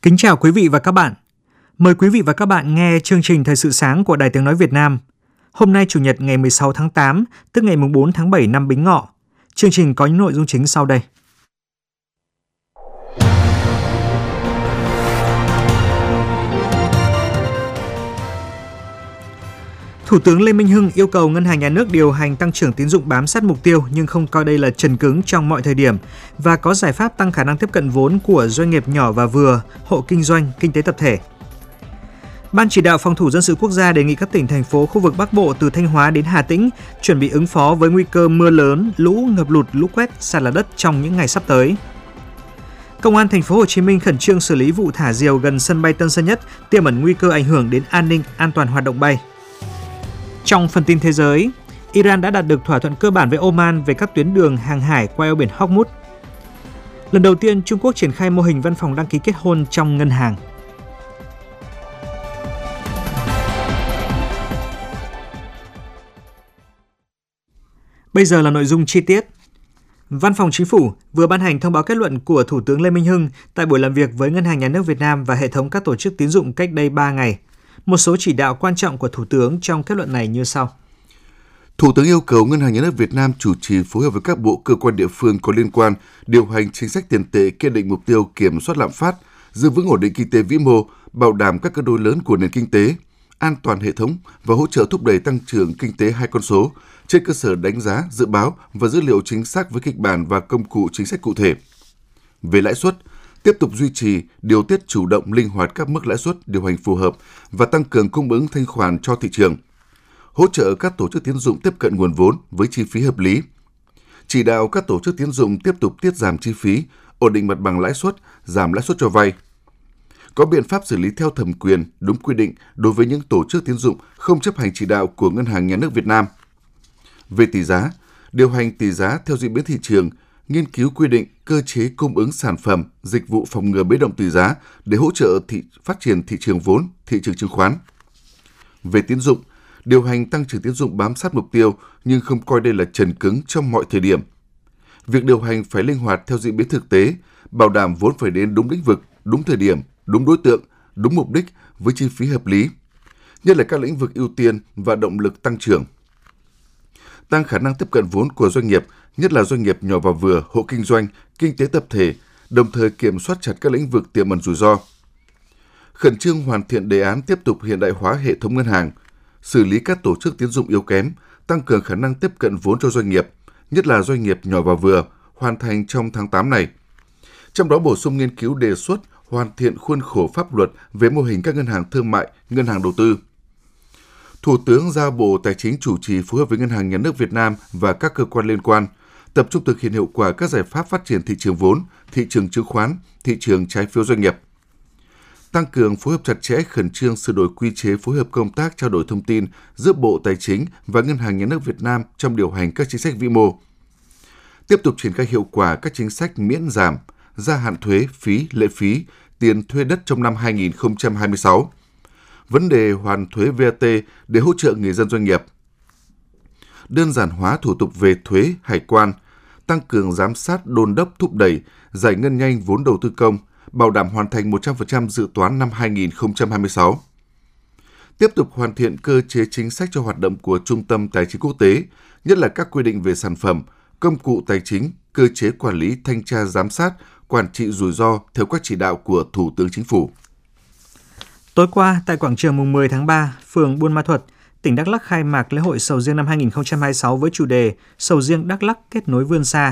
Kính chào quý vị và các bạn. Mời quý vị và các bạn nghe chương trình Thời sự sáng của Đài Tiếng nói Việt Nam. Hôm nay Chủ nhật ngày 16 tháng 8, tức ngày 4 tháng 7 năm Bính Ngọ. Chương trình có những nội dung chính sau đây. Thủ tướng Lê Minh Hưng yêu cầu Ngân hàng Nhà nước điều hành tăng trưởng tín dụng bám sát mục tiêu nhưng không coi đây là trần cứng trong mọi thời điểm và có giải pháp tăng khả năng tiếp cận vốn của doanh nghiệp nhỏ và vừa, hộ kinh doanh, kinh tế tập thể. Ban chỉ đạo phòng thủ dân sự quốc gia đề nghị các tỉnh, thành phố, khu vực Bắc Bộ từ Thanh Hóa đến Hà Tĩnh chuẩn bị ứng phó với nguy cơ mưa lớn, lũ, ngập lụt, lũ quét, sạt lở đất trong những ngày sắp tới. Công an thành phố Hồ Chí Minh khẩn trương xử lý vụ thả diều gần sân bay Tân Sơn Nhất tiềm ẩn nguy cơ ảnh hưởng đến an ninh, an toàn hoạt động bay. Trong phần tin thế giới, Iran đã đạt được thỏa thuận cơ bản với Oman về các tuyến đường hàng hải qua eo biển Hormuz. Lần đầu tiên, Trung Quốc triển khai mô hình văn phòng đăng ký kết hôn trong ngân hàng. Bây giờ là nội dung chi tiết. Văn phòng Chính phủ vừa ban hành thông báo kết luận của Thủ tướng Lê Minh Hưng tại buổi làm việc với Ngân hàng Nhà nước Việt Nam và hệ thống các tổ chức tín dụng cách đây 3 ngày. Một số chỉ đạo quan trọng của Thủ tướng trong kết luận này như sau. Thủ tướng yêu cầu Ngân hàng Nhà nước Việt Nam chủ trì phối hợp với các bộ cơ quan địa phương có liên quan điều hành chính sách tiền tệ, kiên định mục tiêu kiểm soát lạm phát, giữ vững ổn định kinh tế vĩ mô, bảo đảm các cân đối lớn của nền kinh tế, an toàn hệ thống và hỗ trợ thúc đẩy tăng trưởng kinh tế hai con số trên cơ sở đánh giá, dự báo và dữ liệu chính xác với kịch bản và công cụ chính sách cụ thể. Về lãi suất, tiếp tục duy trì, điều tiết chủ động linh hoạt các mức lãi suất điều hành phù hợp và tăng cường cung ứng thanh khoản cho thị trường. Hỗ trợ các tổ chức tín dụng tiếp cận nguồn vốn với chi phí hợp lý. Chỉ đạo các tổ chức tín dụng tiếp tục tiết giảm chi phí, ổn định mặt bằng lãi suất, giảm lãi suất cho vay. Có biện pháp xử lý theo thẩm quyền, đúng quy định đối với những tổ chức tín dụng không chấp hành chỉ đạo của Ngân hàng Nhà nước Việt Nam. Về tỷ giá, điều hành tỷ giá theo diễn biến thị trường, nghiên cứu quy định cơ chế cung ứng sản phẩm, dịch vụ phòng ngừa biến động tỷ giá để hỗ trợ phát triển thị trường vốn, thị trường chứng khoán. Về tín dụng, điều hành tăng trưởng tín dụng bám sát mục tiêu nhưng không coi đây là trần cứng trong mọi thời điểm. Việc điều hành phải linh hoạt theo diễn biến thực tế, bảo đảm vốn phải đến đúng lĩnh vực, đúng thời điểm, đúng đối tượng, đúng mục đích với chi phí hợp lý, nhất là các lĩnh vực ưu tiên và động lực tăng trưởng. Tăng khả năng tiếp cận vốn của doanh nghiệp, nhất là doanh nghiệp nhỏ và vừa, hộ kinh doanh, kinh tế tập thể, đồng thời kiểm soát chặt các lĩnh vực tiềm ẩn rủi ro. Khẩn trương hoàn thiện đề án tiếp tục hiện đại hóa hệ thống ngân hàng, xử lý các tổ chức tín dụng yếu kém, tăng cường khả năng tiếp cận vốn cho doanh nghiệp, nhất là doanh nghiệp nhỏ và vừa, hoàn thành trong tháng 8 này. Trong đó bổ sung nghiên cứu đề xuất hoàn thiện khuôn khổ pháp luật về mô hình các ngân hàng thương mại, ngân hàng đầu tư. Thủ tướng giao Bộ Tài chính chủ trì phối hợp với Ngân hàng Nhà nước Việt Nam và các cơ quan liên quan, tập trung thực hiện hiệu quả các giải pháp phát triển thị trường vốn, thị trường chứng khoán, thị trường trái phiếu doanh nghiệp. Tăng cường phối hợp chặt chẽ, khẩn trương sửa đổi quy chế phối hợp công tác trao đổi thông tin giữa Bộ Tài chính và Ngân hàng Nhà nước Việt Nam trong điều hành các chính sách vĩ mô. Tiếp tục triển khai hiệu quả các chính sách miễn giảm, gia hạn thuế, phí, lệ phí, tiền thuê đất trong năm 2026. Vấn đề hoàn thuế VAT để hỗ trợ người dân doanh nghiệp. Đơn giản hóa thủ tục về thuế, hải quan, tăng cường giám sát, đôn đốc, thúc đẩy, giải ngân nhanh vốn đầu tư công, bảo đảm hoàn thành 100% dự toán năm 2026. Tiếp tục hoàn thiện cơ chế chính sách cho hoạt động của Trung tâm Tài chính Quốc tế, nhất là các quy định về sản phẩm, công cụ tài chính, cơ chế quản lý, thanh tra, giám sát, quản trị rủi ro theo các chỉ đạo của Thủ tướng Chính phủ. Tối qua, tại quảng trường mùng 10 tháng 3, phường Buôn Ma Thuột, tỉnh Đắk Lắk khai mạc lễ hội sầu riêng năm 2026 với chủ đề Sầu riêng Đắk Lắk kết nối vươn xa.